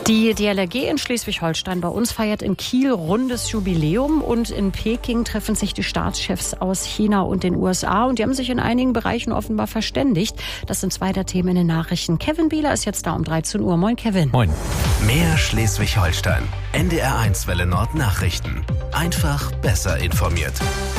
Die DLRG in Schleswig-Holstein bei uns feiert in Kiel rundes Jubiläum und in Peking treffen sich die Staatschefs aus China und den USA und die haben sich in einigen Bereichen offenbar verständigt. Das sind zwei der Themen in den Nachrichten. Kevin Bieler ist jetzt da um 13 Uhr. Moin Kevin. Moin. Mehr Schleswig-Holstein. NDR1 Welle Nord Nachrichten. Einfach besser informiert.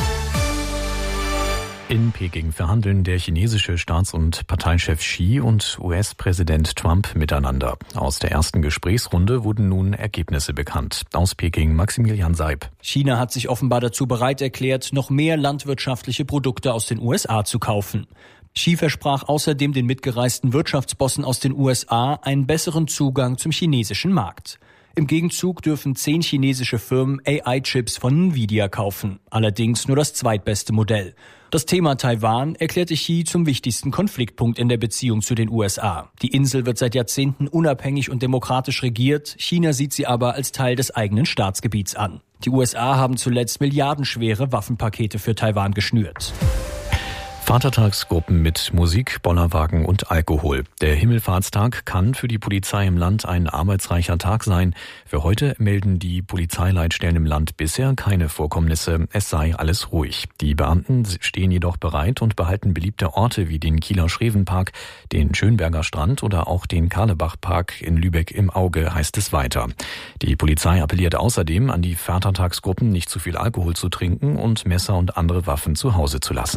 In Peking verhandeln der chinesische Staats- und Parteichef Xi und US-Präsident Trump miteinander. Aus der ersten Gesprächsrunde wurden nun Ergebnisse bekannt. Aus Peking Maximilian Seib. China hat sich offenbar dazu bereit erklärt, noch mehr landwirtschaftliche Produkte aus den USA zu kaufen. Xi versprach außerdem den mitgereisten Wirtschaftsbossen aus den USA einen besseren Zugang zum chinesischen Markt. Im Gegenzug dürfen 10 chinesische Firmen AI-Chips von Nvidia kaufen, allerdings nur das zweitbeste Modell. Das Thema Taiwan erklärte Xi zum wichtigsten Konfliktpunkt in der Beziehung zu den USA. Die Insel wird seit Jahrzehnten unabhängig und demokratisch regiert, China sieht sie aber als Teil des eigenen Staatsgebiets an. Die USA haben zuletzt milliardenschwere Waffenpakete für Taiwan geschnürt. Vatertagsgruppen mit Musik, Bollerwagen und Alkohol. Der Himmelfahrtstag kann für die Polizei im Land ein arbeitsreicher Tag sein. Für heute melden die Polizeileitstellen im Land bisher keine Vorkommnisse. Es sei alles ruhig. Die Beamten stehen jedoch bereit und behalten beliebte Orte wie den Kieler Schrevenpark, den Schönberger Strand oder auch den Karlebachpark in Lübeck im Auge, heißt es weiter. Die Polizei appelliert außerdem an die Vatertagsgruppen, nicht zu viel Alkohol zu trinken und Messer und andere Waffen zu Hause zu lassen.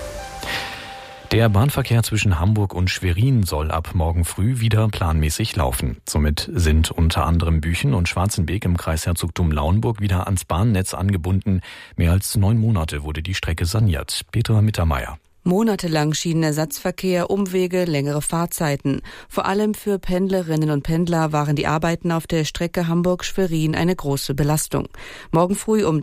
Der Bahnverkehr zwischen Hamburg und Schwerin soll ab morgen früh wieder planmäßig laufen. Somit sind unter anderem Büchen und Schwarzenbeek im Kreisherzogtum Lauenburg wieder ans Bahnnetz angebunden. Mehr als 9 Monate wurde die Strecke saniert. Petra Mittermeier. Monatelang Schienenersatzverkehr, Umwege, längere Fahrzeiten. Vor allem für Pendlerinnen und Pendler waren die Arbeiten auf der Strecke Hamburg-Schwerin eine große Belastung. Morgen früh um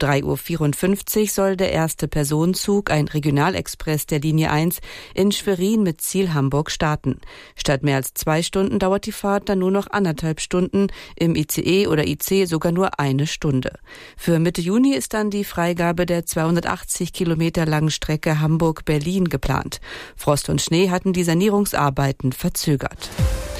3.54 Uhr soll der erste Personenzug, ein Regionalexpress der Linie 1, in Schwerin mit Ziel Hamburg starten. Statt mehr als 2 Stunden dauert die Fahrt dann nur noch 1,5 Stunden, im ICE oder IC sogar nur 1 Stunde. Für Mitte Juni ist dann die Freigabe der 280 Kilometer langen Strecke Hamburg-Berlin geplant. Frost und Schnee hatten die Sanierungsarbeiten verzögert.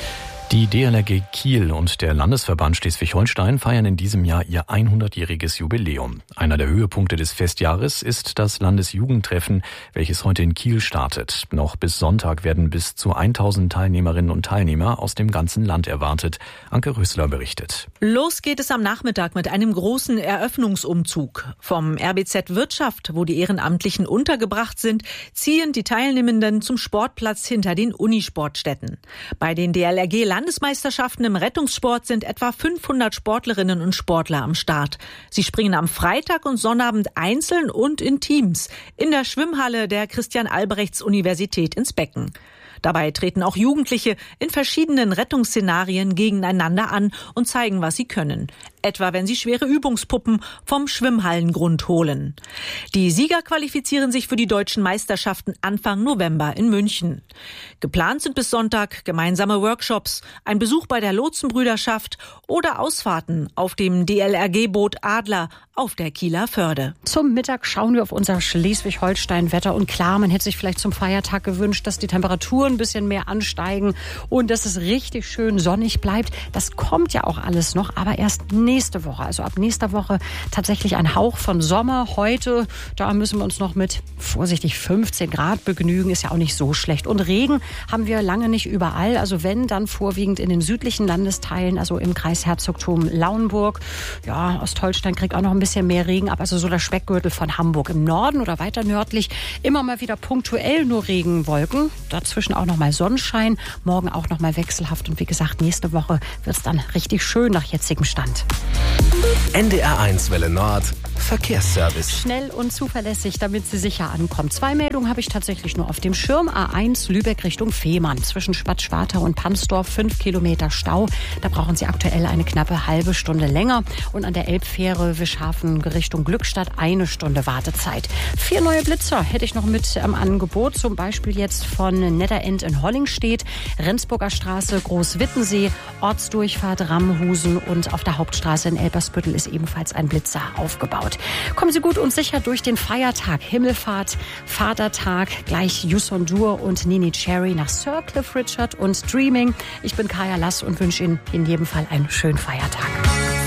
Die DLRG Kiel und der Landesverband Schleswig-Holstein feiern in diesem Jahr ihr 100-jähriges Jubiläum. Einer der Höhepunkte des Festjahres ist das Landesjugendtreffen, welches heute in Kiel startet. Noch bis Sonntag werden bis zu 1000 Teilnehmerinnen und Teilnehmer aus dem ganzen Land erwartet. Anke Rösler berichtet. Los geht es am Nachmittag mit einem großen Eröffnungsumzug. Vom RBZ Wirtschaft, wo die Ehrenamtlichen untergebracht sind, ziehen die Teilnehmenden zum Sportplatz hinter den Unisportstätten. Bei den DLRG-Landesmeisterschaften im Rettungssport sind etwa 500 Sportlerinnen und Sportler am Start. Sie springen am Freitag und Sonnabend einzeln und in Teams in der Schwimmhalle der Christian-Albrechts-Universität ins Becken. Dabei treten auch Jugendliche in verschiedenen Rettungsszenarien gegeneinander an und zeigen, was sie können. Etwa wenn sie schwere Übungspuppen vom Schwimmhallengrund holen. Die Sieger qualifizieren sich für die deutschen Meisterschaften Anfang November in München. Geplant sind bis Sonntag gemeinsame Workshops, ein Besuch bei der Lotsenbrüderschaft oder Ausfahrten auf dem DLRG-Boot Adler auf der Kieler Förde. Zum Mittag schauen wir auf unser Schleswig-Holstein-Wetter und klar, man hätte sich vielleicht zum Feiertag gewünscht, dass die Temperaturen ein bisschen mehr ansteigen und dass es richtig schön sonnig bleibt. Das kommt ja auch alles noch, aber erst nächste Woche. Also ab nächster Woche tatsächlich ein Hauch von Sommer. Heute, da müssen wir uns noch mit vorsichtig 15 Grad begnügen. Ist ja auch nicht so schlecht. Und Regen haben wir lange nicht überall. Also wenn, dann vorwiegend in den südlichen Landesteilen, also im Kreisherzogtum Lauenburg. Ja, Ostholstein kriegt auch noch ein bisschen mehr Regen ab. Also so der Speckgürtel von Hamburg. Im Norden oder weiter nördlich immer mal wieder punktuell nur Regenwolken. Dazwischen auch noch mal Sonnenschein. Morgen auch noch mal wechselhaft. Und wie gesagt, nächste Woche wird es dann richtig schön nach jetzigem Stand. NDR1 Welle Nord Verkehrsservice. Schnell und zuverlässig, damit Sie sicher ankommen. 2 Meldungen habe ich tatsächlich nur auf dem Schirm. A1 Lübeck Richtung Fehmarn. Zwischen Spatzschwartau und Pansdorf 5 Kilometer Stau. Da brauchen Sie aktuell eine knappe halbe Stunde länger. Und an der Elbfähre Wischhafen Richtung Glückstadt 1 Stunde Wartezeit. 4 neue Blitzer hätte ich noch mit am Angebot. Zum Beispiel jetzt von Netterend in Hollingstedt, Rendsburger Straße, Großwittensee, Ortsdurchfahrt Ramhusen und auf der Hauptstraße in Elbersbüttel ist ebenfalls ein Blitzer aufgebaut. bleibt. Kommen Sie gut und sicher durch den Feiertag. Himmelfahrt, Vatertag, gleich Youssou N'Dour und Nini Cherry nach Sir Cliff Richard und Dreaming. Ich bin Kaya Lass und wünsche Ihnen in jedem Fall einen schönen Feiertag.